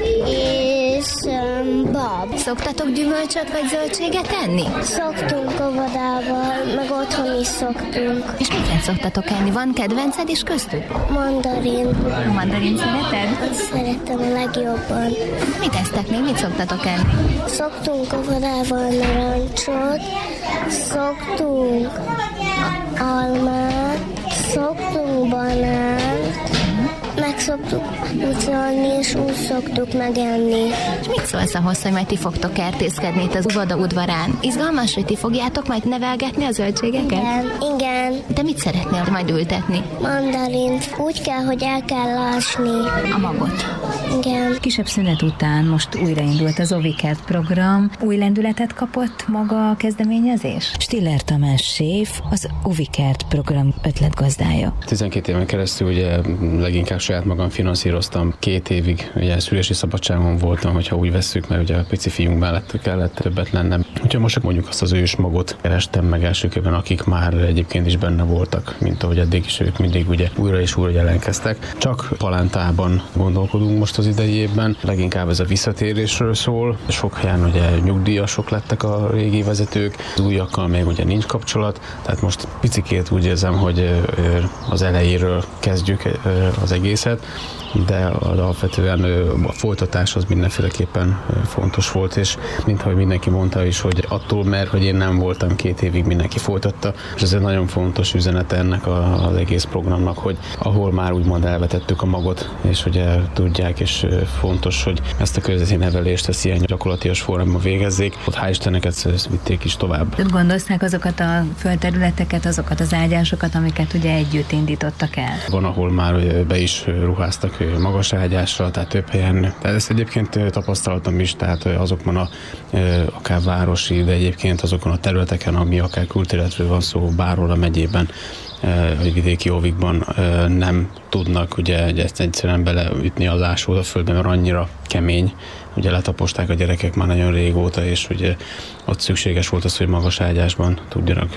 és um, bab. Szoktatok gyümölcsöt vagy zöldséget enni?
Szoktunk óvodával, meg otthon is szoktunk.
És miket szoktatok enni? Van kedvenced is köztük?
Mandarin.
A mandarin szereted?
Azt szeretem a legjobban.
Mit esztek még? Mit szoktatok enni?
Szoktunk óvodával narancsot, szoktunk almát, szoktunk banánt, meg szoktuk ucolni, és úgy szoktuk megenni.
És mit szólsz ahhoz, hogy majd ti fogtok kertészkedni itt az óvoda udvarán? Izgalmas, hogy ti fogjátok majd nevelgetni a zöldségeket?
Igen. Igen.
De mit szeretnél majd ültetni?
Mandarint. Úgy kell, hogy el kell lásni.
A magot.
Igen.
Kisebb szünet után most újraindult az Ovikert program. Új lendületet kapott maga a kezdeményezés? Stiller Tamás séf, az Ovikert program ötletgazdája.
tizenkét éven keresztül ugye leginkább saját magam finanszíroztam. Két évig ugye szülési szabadságon voltam, hogyha úgy vesszük, mert ugye a pici fiunk mellett kellett többet lennem. Úgyhogy most mondjuk azt az ős magot kerestem meg elsőkében, akik már egyébként is benne voltak, mint ahogy eddig is ők mindig ugye újra és újra jelentkeztek. Csak palántában gondolkodunk most az idei évben. Leginkább ez a visszatérésről szól. Sok helyen ugye nyugdíjasok lettek a régi vezetők, az újakkal még ugye nincs kapcsolat, tehát most picikét úgy érzem, hogy az elejéről kezdjük az egészet, de alapvetően a folytatás az mindenféleképpen fontos volt, és minthogy mindenki mondta is, hogy attól, mert hogy én nem voltam két évig, mindenki folytatta, és ez egy nagyon fontos üzenet ennek az egész programnak, hogy ahol már úgymond elvetettük a magot, és ugye tudják, és fontos, hogy ezt a környezeti nevelést, ezt ilyen gyakorlatias formában végezzék, ott hál' Istennek ezt vitték is tovább.
Gondozták azokat a földterületeket, azokat az ágyásokat, amiket ugye együtt indítottak el?
Van, ahol már be is ruháztak magas ágyásra, tehát több helyen. Tehát ezt egyébként tapasztaltam is, tehát azokban a akár városi, de egyébként azokon a területeken, ami akár külterületről van szó, bárhol a megyében, vagy vidéki óvikban nem tudnak ugye ezt egyszerűen beleütni a lásót a földben, mert annyira kemény. Ugye letaposták a gyerekek már nagyon régóta, és ugye ott szükséges volt az, hogy magas ágyásban tudjanak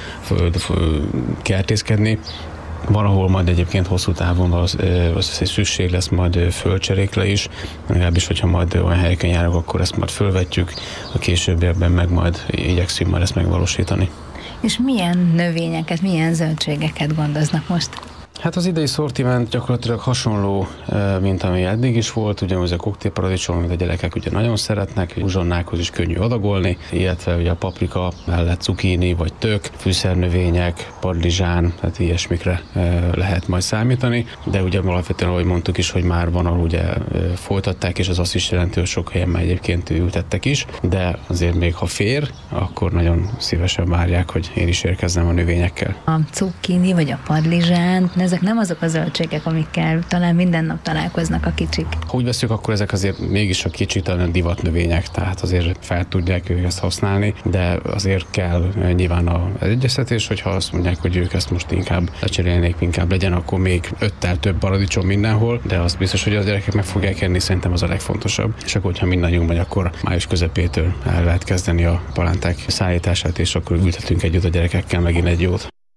kertészkedni. Valahol majd egyébként hosszú távon az, az szükség lesz majd földcserékre is, legalábbis, hogyha majd olyan helyeken járok, akkor ezt majd fölvetjük, a későbbiekben meg majd igyekszünk majd ezt megvalósítani.
És milyen növényeket, milyen zöldségeket gondoznak most?
Hát az idei szortiment gyakorlatilag hasonló, mint ami eddig is volt, ugyanúgy a koktélparadicsom, amit a gyerekek ugye nagyon szeretnek, uzsonnákhoz is könnyű adagolni, illetve ugye a paprika mellett cukini vagy tök, fűszernövények, padlizsán, tehát ilyesmikre lehet majd számítani, de ugye alapvetően, ahogy mondtuk is, hogy már van, ahol ugye folytatták, és az azt is jelenti, hogy sok helyen már egyébként ültettek is, de azért még ha fér, akkor nagyon szívesen várják, hogy én is érkezzem a növényekkel.
A cukini vagy a padlizsán, ezek nem azok a zöldségek, amikkel talán minden nap találkoznak a kicsik.
Ha úgy veszük, akkor ezek azért mégis a kicsit a divat növények, tehát azért fel tudják ők ezt használni, de azért kell nyilván az egyeztetés, hogyha azt mondják, hogy ők ezt most inkább lecserélnék, inkább legyen, akkor még öttel több paradicsom mindenhol, de az biztos, hogy az gyerekek meg fogják enni, szerintem az a legfontosabb. És akkor, hogyha mindannyiunk megy, akkor május közepétől el lehet kezdeni a palánták szállítását, és akkor ültetünk együtt a gyerekekkel megint egy jót.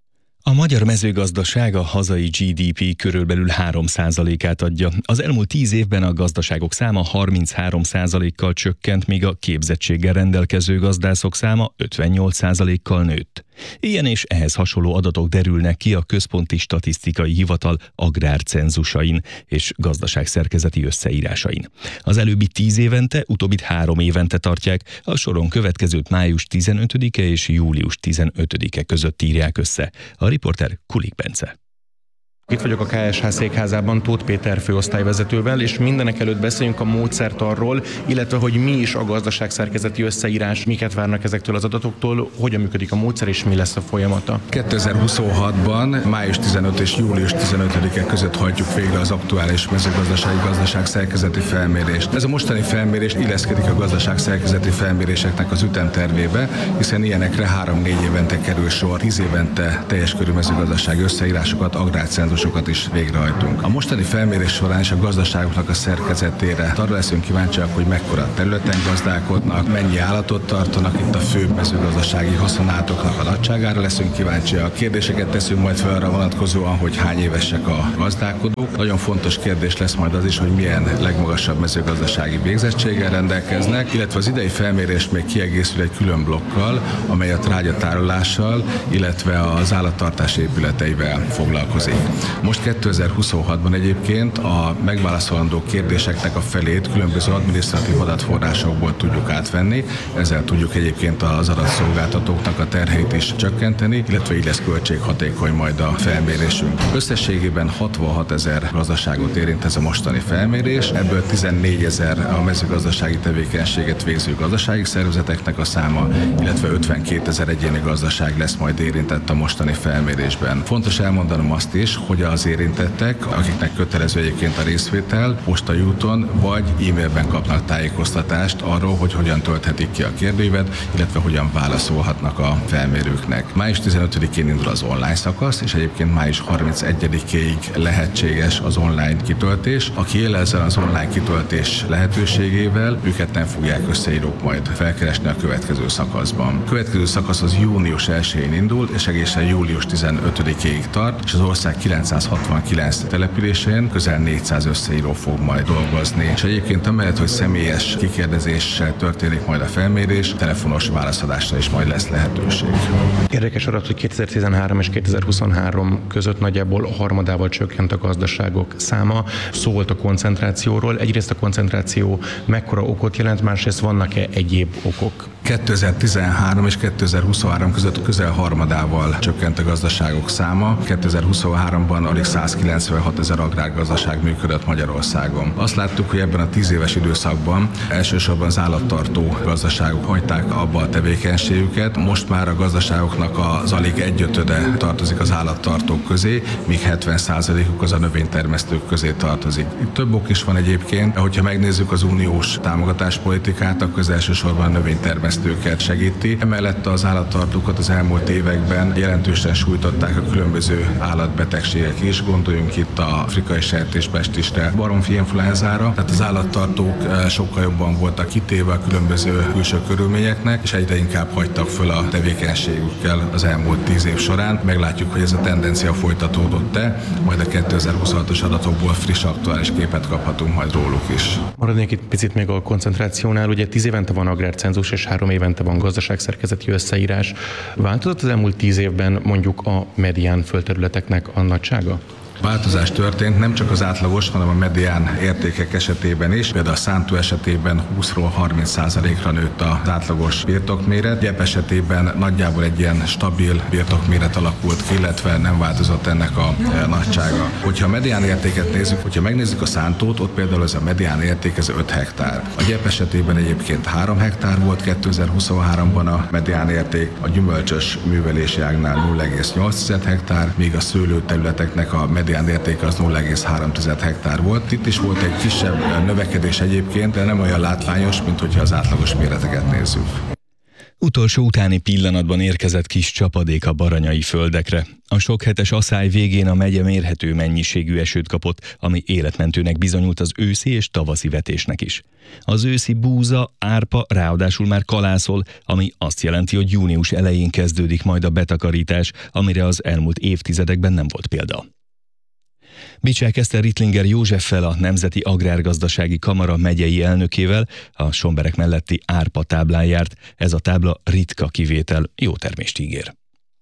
A magyar mezőgazdaság a hazai gé dé pé körülbelül három százalékát adja. Az elmúlt tíz évben a gazdaságok száma harminchárom százalékkal csökkent, míg a képzettséggel rendelkező gazdászok száma ötvennyolc százalékkal nőtt. Ilyen és ehhez hasonló adatok derülnek ki a Központi Statisztikai Hivatal agrárcenzusain és gazdaságszerkezeti összeírásain. Az előbbi tíz évente, utóbbit három évente tartják, a soron következőt május tizenötödike és július tizenötödike között írják össze. A riporter Kulik Bence.
Itt vagyok a ká es há székházában Tóth Péter főosztályvezetővel, és mindenek előtt beszéljünk a módszertanról, illetve hogy mi is a gazdaságszerkezeti összeírás, miket várnak ezektől az adatoktól, hogyan működik a módszer és mi lesz a folyamata.
kétezer-huszonhatban május tizenötödike és július tizenötödike között hajtjuk végre az aktuális mezőgazdasági gazdaságszerkezeti felmérést. Ez a mostani felmérés illeszkedik a gazdaságszerkezeti felméréseknek az ütemtervébe, hiszen ilyenekre három-négy évente kerül sor, tíz évente teljes körű mezőgazdasági összeírásokat, agrárcenzusokat sokat is végrehajtunk. A mostani felmérés során is a gazdaságoknak a szerkezetére arra leszünk kíváncsiak, hogy mekkora területen gazdálkodnak, mennyi állatot tartanak, itt a főbb mezőgazdasági haszonállatoknak a nagyságára leszünk kíváncsiak. Kérdéseket teszünk majd fel arra vonatkozóan, hogy hány évesek a gazdálkodók. Nagyon fontos kérdés lesz majd az is, hogy milyen legmagasabb mezőgazdasági végzettséggel rendelkeznek, illetve az idei felmérés még kiegészül egy külön blokkal, amely a trágyatárolással, illetve az állattartás épületeivel foglalkozik. Most kétezer-huszonhatban egyébként a megválaszolandó kérdéseknek a felét különböző adminisztratív adatforrásokból tudjuk átvenni, ezzel tudjuk egyébként az adatszolgáltatóknak a terheit is csökkenteni, illetve így lesz költséghatékony majd a felmérésünk. Összességében hatvanhat ezer gazdaságot érint ez a mostani felmérés, ebből tizennégyezer a mezőgazdasági tevékenységet végző gazdasági szervezeteknek a száma, illetve ötvenkétezer egyéni gazdaság lesz majd érintett a mostani felmérésben. Fontos elmondanom azt is, hogy az érintettek, akiknek kötelező egyébként a részvétel, postai úton vagy e-mailben kapnak tájékoztatást arról, hogy hogyan tölthetik ki a kérdőívet, illetve hogyan válaszolhatnak a felmérőknek. május tizenötödikén indul az online szakasz, és egyébként május harmincegyedikéig lehetséges az online kitöltés. Aki él ezzel az online kitöltés lehetőségével, őket nem fogják összeírók majd felkeresni a következő szakaszban. A következő szakasz az június elsején indul, és egészen július tizenötödikéig tart, és az ország kilencszázhatvankilenc településén közel négyszáz összeíró fog majd dolgozni. És egyébként amellett, hogy személyes kikérdezéssel történik majd a felmérés, telefonos válaszadásra is majd lesz lehetőség.
Érdekes adat, hogy kétezer-tizenhárom és kétezer-huszonhárom között nagyjából a harmadával csökkent a gazdaságok száma. Szó volt a koncentrációról. Egyrészt a koncentráció mekkora okot jelent, másrészt vannak-e egyéb okok?
kétezer-tizenhárom és kétezer-huszonhárom között közel harmadával csökkent a gazdaságok száma. kétezer-huszonháromban alig százkilencvenhat ezer agrárgazdaság működött Magyarországon. Azt láttuk, hogy ebben a tíz éves időszakban elsősorban az állattartó gazdaságok hagyták abba a tevékenységüket. Most már a gazdaságoknak az alig egyötöde tartozik az állattartók közé, míg hetven százalékuk az a növénytermesztők közé tartozik. Itt több ok is van egyébként, hogyha megnézzük az uniós támogatáspolitikát, akkor az elsősorban a növénytermesztőket segíti. Emellett az állattartókat az elmúlt években jelentősen sújtották a különböző állatbetegségek is, gondoljunk itt a afrikai sertéspestisre, baromfi influenzára, tehát az állattartók sokkal jobban voltak kitéve a különböző külső körülményeknek, és egyre inkább hagytak föl a tevékenységükkel az elmúlt tíz év során. Meglátjuk, hogy ez a tendencia folytatódott-e, majd a kétezer-huszonhatos adatokból friss, aktuális képet kaphatunk majd róluk is.
Maradnék itt picit még a koncentrációnál, ugye tíz évente van agrárcenzus, és három évente van gazdaságszerkezeti összeírás. Változott az elmúlt tíz évben mondjuk a medián földterületeknek a nagysága?
Változás történt nem csak az átlagos, hanem a medián értékek esetében is. Például a szántó esetében húszról harminc százalékra nőtt az átlagos birtokméret. Gyep esetében nagyjából egy ilyen stabil birtokméret alakult ki, illetve nem változott ennek a nagysága. Hogyha a medián értéket nézzük, hogyha megnézzük a szántót, ott például ez a medián érték ez öt hektár. A gyep esetében egyébként három hektár volt kétezer-huszonháromban a medián érték, a gyümölcsös művelési ágnál nulla egész nyolc hektár, míg a szőlőterületeknek a medián értéke az nulla egész három hektár volt. Itt is volt egy kisebb növekedés egyébként, de nem olyan látványos, mint hogyha az átlagos méreteket nézzük.
Utolsó utáni pillanatban érkezett kis csapadék a baranyai földekre. A sok hetes asszály végén a megye mérhető mennyiségű esőt kapott, ami életmentőnek bizonyult az őszi és tavaszi vetésnek is. Az őszi búza, árpa ráadásul már kalászol, ami azt jelenti, hogy június elején kezdődik majd a betakarítás, amire az elmúlt évtizedekben nem volt példa. Bicsák Eszter Rittlinger Józseffel, a Nemzeti Agrárgazdasági Kamara megyei elnökével a Somberek melletti árpa táblán járt. Ez a tábla ritka kivétel, jó termést ígér.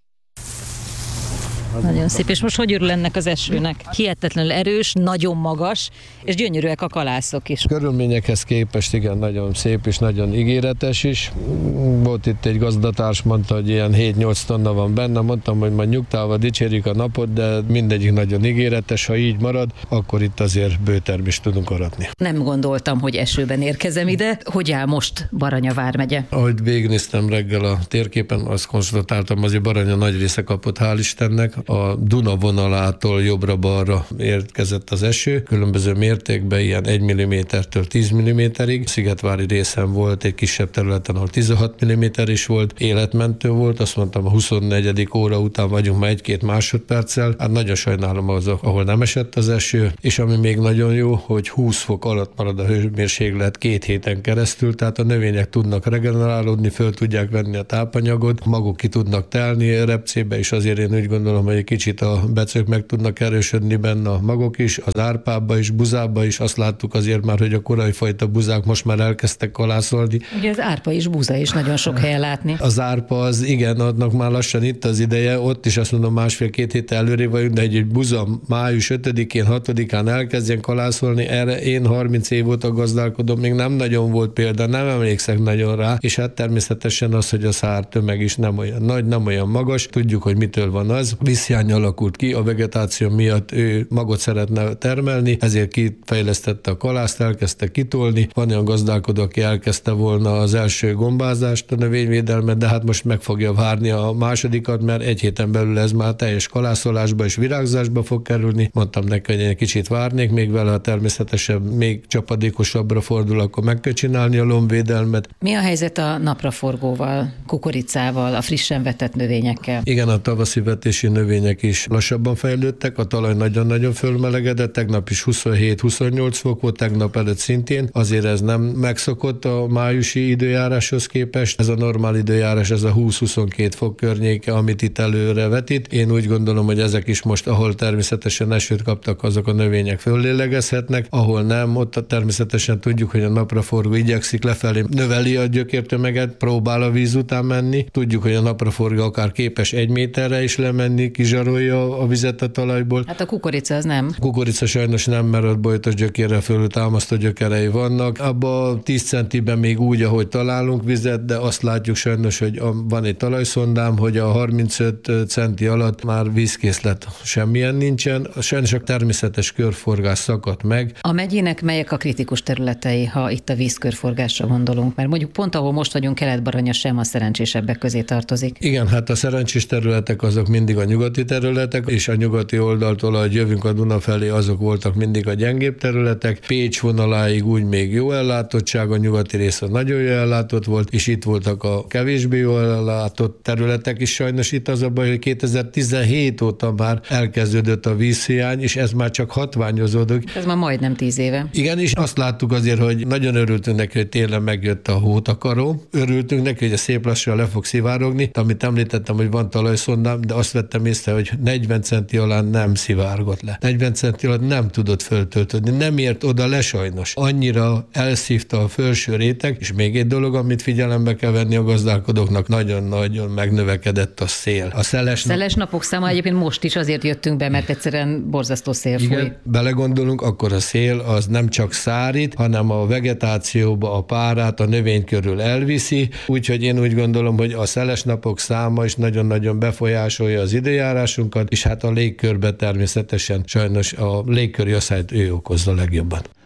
Nagyon szép, és most hogy örül ennek az esőnek? Hihetetlenül erős, nagyon magas, és gyönyörűek a kalászok is.
Körülményekhez képest igen, nagyon szép és nagyon ígéretes is. Volt itt egy gazdatárs, mondta, hogy ilyen hét-nyolc tonna van benne, mondtam, hogy majd nyugtával dicsérjük a napot, de mindegyik nagyon ígéretes, ha így marad, akkor itt azért bőtermést tudunk aratni.
Nem gondoltam, hogy esőben érkezem ide. Hogy áll most Baranya vármegye?
Ahogy végignéztem reggel a térképen, azt konstatáltam, hogy Baranya nagy része kapott, hál' Istennek. A Duna vonalától jobbra-balra érkezett az eső, különböző mértékben, ilyen egy millimétertől tíz milliméterig. Szigetvári részen volt egy kisebb területen, ahol tizenhat milliméter is volt, életmentő volt, azt mondtam, a huszonnegyedik óra után vagyunk már egy-két másodperccel. Hát nagyon sajnálom azok, ahol nem esett az eső, és ami még nagyon jó, hogy húsz fok alatt marad a hőmérséklet két héten keresztül, tehát a növények tudnak regenerálódni, föl tudják venni a tápanyagot, maguk ki tudnak telni repcébe, és azért én úgy gondolom, hogy egy kicsit a becők meg tudnak erősödni benne, a magok is, az árpába is, buzába is. Azt láttuk azért már, hogy a korai fajta buzák most már elkezdtek kalászolni.
Ugye az árpa is, buza is nagyon sok helyen látni.
Az árpa az, igen, adnak már lassan itt az ideje, ott is azt mondom másfél-két hét előre vagyunk, de egy, egy buza május ötödikén, hatodikán elkezdjen kalászolni, erre én harminc év óta gazdálkodom, még nem nagyon volt példa, nem emlékszek nagyon rá, és hát természetesen az, hogy a szártömeg is nem olyan nagy, nem olyan magas, tudjuk, hogy mitől van az. Viszjány alakult ki, a vegetáció miatt ő magot szeretne termelni, ezért kifejlesztette a kalászt, elkezdte kitolni. Van olyan gazdálkodó, aki elkezdte volna az első gombázást, a növényvédelmet, de hát most meg fogja várni a másodikat, mert egy héten belül ez már teljes kalászolásba és virágzásba fog kerülni. Mondtam neki, hogy egy kicsit várnék, még vele, ha természetesen még csapadékosabbra fordul, akkor meg kell csinálni a lombvédelmet.
Mi a helyzet a napraforgóval, kukoricával, a frissen vetett növényekkel?
Igen, a tavaszi vetési növények is lassabban fejlődtek, a talaj nagyon-nagyon fölmelegedett, tegnap is huszonhét-huszonnyolc fok volt, tegnap előtt szintén, azért ez nem megszokott a májusi időjáráshoz képest, ez a normál időjárás, ez a húsz-huszonkettő fok környéke, amit itt előre vetít. Én úgy gondolom, hogy ezek is most, ahol természetesen esőt kaptak, azok a növények föllélegezhetnek, ahol nem, ott természetesen tudjuk, hogy a napraforgó igyekszik lefelé, növeli a gyökértömeget, próbál a víz után menni, tudjuk, hogy a napraforgó akár képes egy méterre is lemenni, kizsarolja a vizet a talajból.
Hát a kukorica az nem.
A kukorica sajnos nem, mert ott bojtos gyökérrel fölül támasztó gyökerei vannak. Abba tíz centiben még úgy, ahogy találunk vizet, de azt látjuk sajnos, hogy van egy talajszondám, hogy a harmincöt centi alatt már vízkészlet semmilyen nincsen. Sajnos a természetes körforgás szakadt meg.
A megyének melyek a kritikus területei, ha itt a vízkörforgásra gondolunk? Mert mondjuk pont ahol most vagyunk, Kelet-Baranya sem a szerencsésebbek közé tartozik.
Igen, hát a szerencsés területek azok mindig a nyugati területek, és a nyugati oldaltól, ahogy jövünk a Duna felé, azok voltak mindig a gyengébb területek. Pécs vonaláig úgy még jó ellátottság, a nyugati része nagyon jó ellátott volt, és itt voltak a kevésbé jó ellátott területek is. Sajnos itt az a baj, hogy kétezer-tizenhét óta már elkezdődött a vízhiány, és ez már csak hatványozódik.
Ez már majdnem tíz éve.
Igen, és azt láttuk azért, hogy nagyon örültünk neki, hogy tényleg megjött a hótakaró. Örültünk neki, hogy a szép lassan le fog szivárogni. Amit említettem, hogy van talajszondám, de azt vettem észre, hogy negyven centi alá nem szivárgott le. negyven centi alatt nem tudott föltöltődni, nem ért oda le sajnos. Annyira elszívta a felső réteg, és még egy dolog, amit figyelembe kell venni a gazdálkodóknak, nagyon-nagyon megnövekedett a szél. A szeles,
szeles napok száma egyébként most is azért jöttünk be, mert egyszerűen borzasztó szél fúj.
Igen, belegondolunk, akkor a szél az nem csak szárít, hanem a vegetációba a párát a növény körül elviszi, úgyhogy én úgy gondolom, hogy a szeles napok száma is nagyon-nagyon befolyásolja az időjárásunkat, és hát a légkörbe természetesen sajnos a légköri asszályt ő okozza legjobban.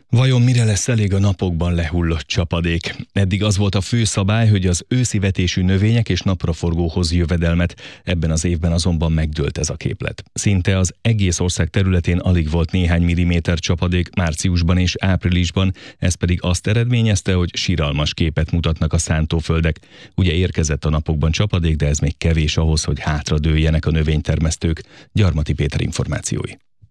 Vajon mire lesz elég a napokban lehullott csapadék? Eddig az volt a fő szabály, hogy az őszi vetésű növények és napraforgóhoz jövedelmet, ebben az évben azonban megdőlt ez a képlet. Szinte az egész ország területén alig volt néhány milliméter csapadék márciusban és áprilisban, ez pedig azt eredményezte, hogy siralmas képet mutatnak a szántóföldek. Ugye érkezett a napokban csapadék, de ez még kevés ahhoz, hogy hátradőljenek a növénytermesztők. Gyarmati Péter információi.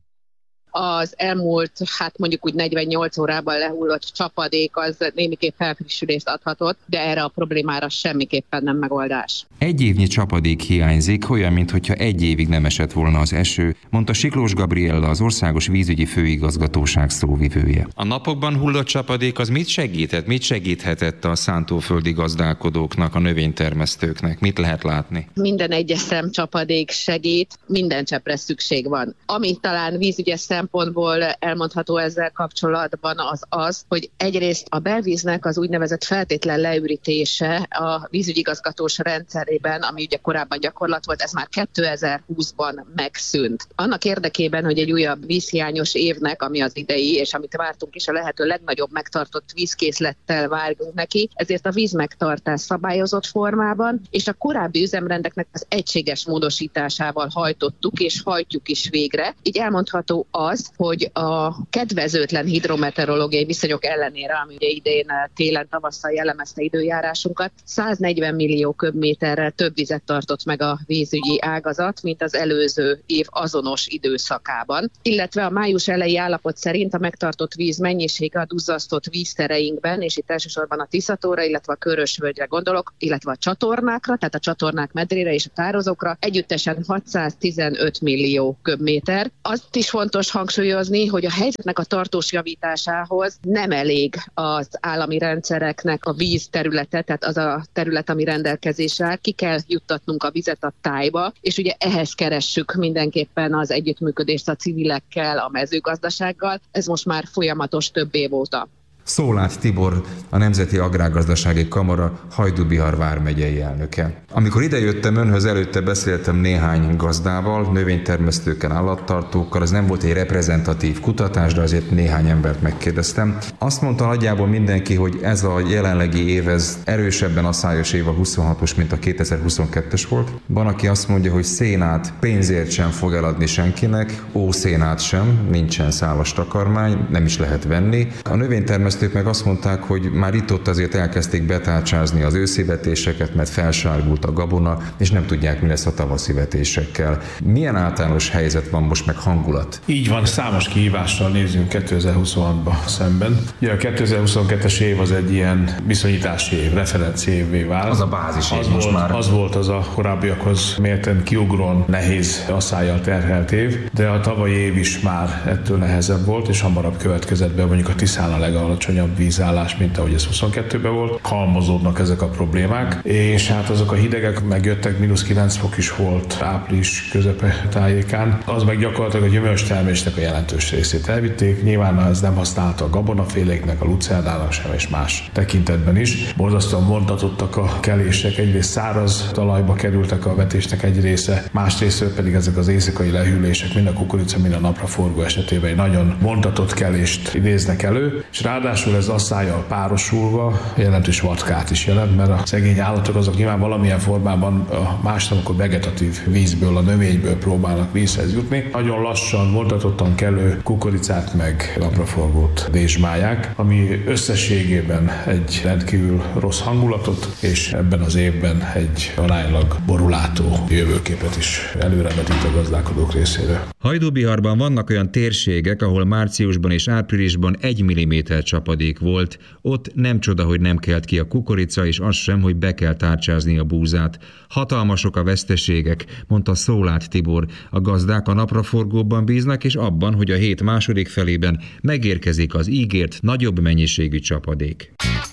Az elmúlt, hát mondjuk úgy negyvennyolc órában lehullott csapadék az némiképp felfrissülést adhatott, de erre a problémára semmiképpen nem megoldás.
Egy évnyi csapadék hiányzik, olyan, mintha egy évig nem esett volna az eső, mondta Siklós Gabriella, az Országos Vízügyi Főigazgatóság szóvivője.
A napokban hullott csapadék az mit segített? Mit segíthetett a szántóföldi gazdálkodóknak, a növénytermesztőknek? Mit lehet látni?
Minden egyes szem csapadék segít, minden cseppre szükség van. Ami talán vízügyes szempontból elmondható ezzel kapcsolatban az az, hogy egyrészt a belvíznek az úgynevezett feltétlen leürítése a vízügyigazgatós rendszerében, ami ugye korábban gyakorlat volt, ez már kétezer-húszban megszűnt. Annak érdekében, hogy egy újabb vízhiányos évnek, ami az idei, és amit vártunk is, a lehető legnagyobb megtartott vízkészlettel várjunk neki, ezért a vízmegtartás szabályozott formában, és a korábbi üzemrendeknek az egységes módosításával hajtottuk, és hajtjuk is végre. Így elmondható az, hogy a kedvezőtlen hidrometeorológiai viszonyok ellenére, ami ugye idén télen, tavasszal jellemezte időjárásunkat, száznegyven millió köbméterrel több vizet tartott meg a vízügyi ágazat, mint az előző év azonos időszakában. Illetve a május eleji állapot szerint a megtartott víz mennyisége a duzzasztott víztereinkben, és itt elsősorban a Tiszatóra, illetve a Körösvölgyre gondolok, illetve a csatornákra, tehát a csatornák medrére és a tározókra, együttesen hatszáztizenöt millió köbméter. Azt is fontos hangsúlyozni, hogy a helyzetnek a tartós javításához nem elég az állami rendszereknek a víz területe, tehát az a terület, ami rendelkezésre áll, ki kell juttatnunk a vizet a tájba, és ugye ehhez keressük mindenképpen az együttműködést a civilekkel, a mezőgazdasággal. Ez most már folyamatos több év óta.
Szóláth Tibor, a Nemzeti Agrárgazdasági Kamara Hajdú-Bihar vármegyei elnöke. Amikor idejöttem önhöz, előtte beszéltem néhány gazdával, növénytermesztőkkel, állattartókkal, ez nem volt egy reprezentatív kutatás, de azért néhány embert megkérdeztem. Azt mondta nagyjából mindenki, hogy ez a jelenlegi év, ez erősebben asszályos év a huszonhatos, mint a kétezer-huszonkettes volt. Van, aki azt mondja, hogy szénát pénzért sem fog eladni senkinek, ószénát sem, nincsen szálas takarmány, nem is lehet venni. A növénytermesztők meg azt mondták, hogy már itt-ott azért elkezdték betárcsázni az őszi vetéseket, mert felsárgult a gabona, és nem tudják, mi lesz a tavaszi vetésekkel. Milyen általános helyzet van most, meg hangulat?
Így van, számos kihívással nézünk kétezer-huszonhatba szemben. Ugye a kétezer-huszonkettes év az egy ilyen viszonyítási év, referencia évvé vált.
Az a bázis év
az
most
volt,
már.
Az volt az a korábbiakhoz mérten kiugrón nehéz asszállyal terhelt év, de a tavalyi év is már ettől nehezebb volt, és hamarabb következett be mondjuk a Tiszán a legalacsonyabb vízállás, mint ahogy ez huszonkettőben volt. Halmozódnak ezek a problémák, és hát azok a hidegek megjöttek, mínusz kilenc fok is volt április közepe tájékán. Az meg gyakorlatilag a gyümölcstermésnek a jelentős részét elvitték. Nyilván ez nem használta a gabonaféléknek, a lucernának sem, és más tekintetben is. Borzasztóan vontatottak a kelések, egyrészt száraz talajba kerültek a vetésnek egy része, másrészt pedig ezek az éjszakai lehűlések, mind a kukorica, mind a napraforgó esetében egy nagyon vontatott kelést idéznek elő, és ráadásul ez asszállyal párosulva jelentős vatkát is jelent, mert a szegény állatok azok nyilván valamilyen formában a másnapokon vegetatív vízből, a növényből próbálnak vízhez jutni. Nagyon lassan, vontatottan kelő kukoricát meg napraforgót dézsmálják, ami összességében egy rendkívül rossz hangulatot, és ebben az évben egy aránylag borulátó jövőképet is előrevetít a gazdálkodók részéről.
Hajdú-Biharban vannak olyan térségek, ahol márciusban és áprilisban egy milliméter csapadék volt, ott nem csoda, hogy nem kelt ki a kukorica, és az sem, hogy be kell tárcsázni a búzát. Hatalmasok a veszteségek, mondta Szóláth Tibor. A gazdák a napraforgóban bíznak, és abban, hogy a hét második felében megérkezik az ígért nagyobb mennyiségű csapadék.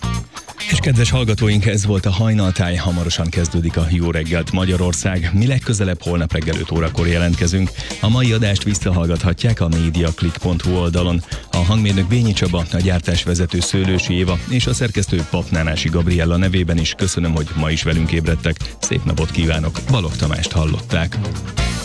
És kedves hallgatóink, ez volt a Hajnaltáj, hamarosan kezdődik a Jó reggelt Magyarország. Mi legközelebb holnap reggel öt órakor jelentkezünk. A mai adást visszahallgathatják a mediaclick pont hu oldalon. A hangmérnök Bényi Csaba, a gyártásvezető Szőlősi Éva és a szerkesztő Papnánási Gabriella nevében is köszönöm, hogy ma is velünk ébredtek. Szép napot kívánok, Balogh Tamást hallották.